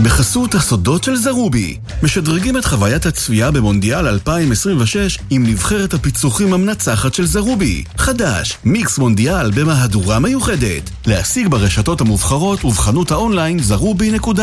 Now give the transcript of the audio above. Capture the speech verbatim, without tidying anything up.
בחסות הסודות של זרובי. משדרגים את חוויית הצפייה במונדיאל אלפיים עשרים ושש עם נבחרת הפיצוחים המנצחת של זרובי. חדש, מיקס מונדיאל במהדורה מיוחדת. להשיג ברשתות המובחרות ובחנות האונליין זרובי נקודה